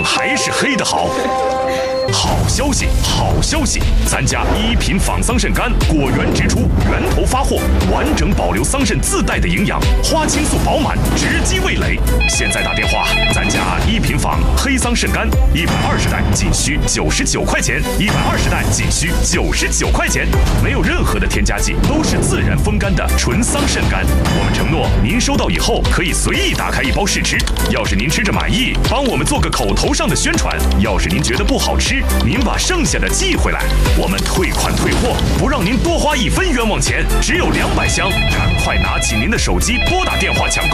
还是黑的好。好消息，好消息！咱家1品仿桑葚干果园直出，源头发货，完整保留桑葚自带的营养，花青素饱满，直击味蕾。现在打电话，咱家1品仿黑桑葚干120袋仅需99块钱，120袋仅需99块钱，没有任何的添加剂，都是自然风干的纯桑葚干。我们承诺，您收到以后可以随意打开1包试吃。要是您吃着满意，帮我们做个口头上的宣传；要是您觉得不好吃，您把剩下的寄回来，我们退款退货，不让您多花1分冤枉钱。只有200箱，赶快拿起您的手机拨打电话抢购